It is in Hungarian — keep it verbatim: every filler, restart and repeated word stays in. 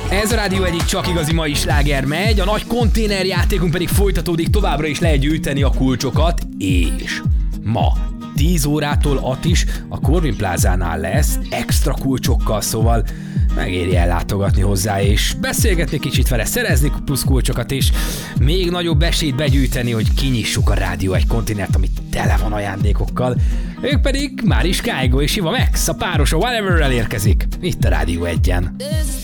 Ez a Rádió egyik csak igazi mai sláger megy, a nagy konténerjátékunk pedig folytatódik, továbbra is lehet gyűjteni a kulcsokat, és ma tíz órától Attis a Corvin Plázánál lesz extra kulcsokkal, szóval megéri ellátogatni hozzá, és beszélgetni kicsit vele, szerezni plusz kulcsokat, és még nagyobb esélyt begyűjteni, hogy kinyissuk a Rádió egy konténert, ami tele van ajándékokkal. Ők pedig Máris Kájgó és Iva Max, a páros a Whatever-rel érkezik, itt a Rádió egyen.